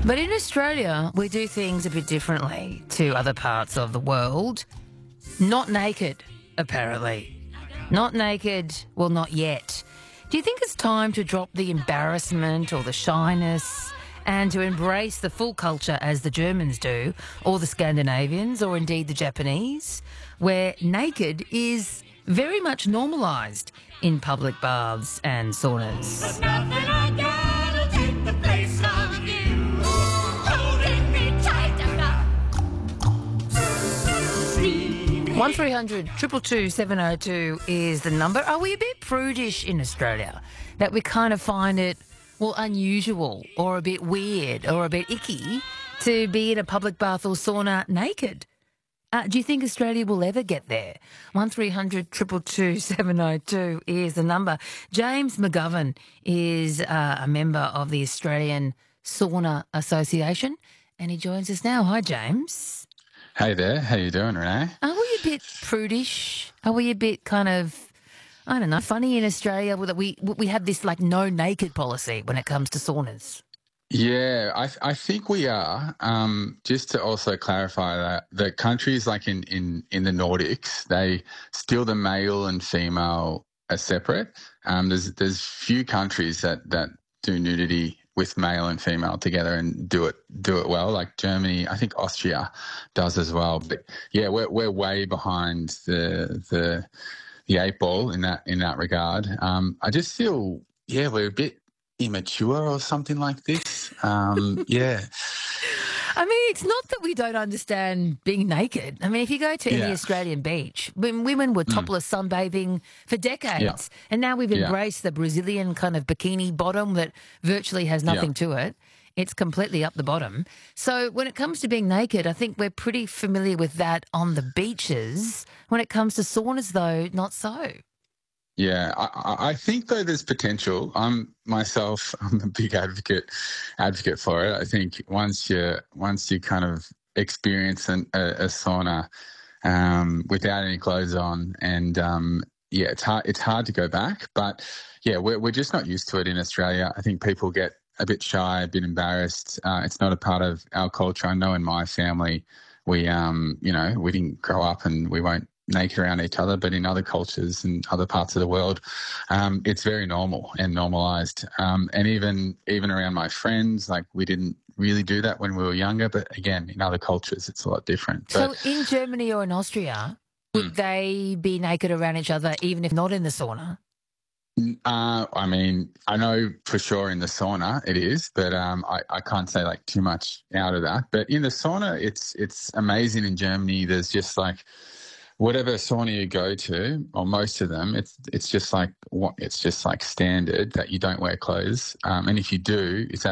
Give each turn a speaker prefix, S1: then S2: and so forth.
S1: But in Australia, we do things a bit differently to other parts of the world. Not naked, apparently. Not naked, well, not yet. Do you think it's time to drop the embarrassment or the shyness and to embrace the full culture as the Germans do, or the Scandinavians, or indeed the Japanese, where naked is very much normalised in public baths and saunas?
S2: But nothing I got will take the place of you. Holding me tight, I'm not.
S1: 1300 222 702 is the number. Are we a bit prudish in Australia that we kind of find it, well, unusual or a bit weird or a bit icky to be in a public bath or sauna naked? Do you think Australia will ever get there? 1300 222 702 is the number. James McGovern is a member of the Australian Sauna Association, and he joins us now. Hi, James.
S3: Hey there, how you doing, Renee?
S1: Are we a bit prudish? Are we a bit kind of, I don't know, funny in Australia that we have this like no naked policy when it comes to saunas?
S3: Yeah, I think we are. Just to also clarify that the countries like in the Nordics, they still the male and female are separate. There's few countries that do nudity with male and female together and do it well. Like Germany, I think Austria does as well. But yeah, we're way behind the eight ball in that regard. I just feel we're a bit immature or something like this. Yeah.
S1: I mean, it's not that we don't understand being naked. I mean, if you go to any Australian beach, when women were topless sunbathing for decades, and now we've embraced the Brazilian kind of bikini bottom that virtually has nothing to it. It's completely up the bottom. So when it comes to being naked, I think we're pretty familiar with that on the beaches. When it comes to saunas, though, not so.
S3: Yeah, I think though there's potential. I'm a big advocate for it. I think once you kind of experience a sauna without any clothes on, and it's hard to go back. But yeah, we're just not used to it in Australia. I think people get a bit shy, a bit embarrassed. It's not a part of our culture. I know in my family, we didn't grow up and we won't naked around each other, but in other cultures and other parts of the world, it's very normal and normalized. And even around my friends, like we didn't really do that when we were younger, but again, in other cultures, it's a lot different.
S1: So in Germany or in Austria, would they be naked around each other even if not in the sauna?
S3: I mean, I know for sure in the sauna it is, but I can't say like too much out of that. But in the sauna, it's amazing in Germany. There's just like whatever sauna you go to, or most of them, it's just like standard that you don't wear clothes, and if you do, it's